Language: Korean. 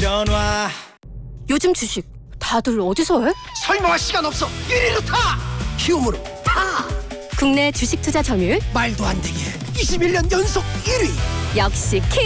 전화. 요즘 주식 다들 어디서 해? 설명할 시간 없어. 1위로 타. 키움으로 타. 국내 주식 투자 점유율 말도 안 되게 21년 연속 1위. 역시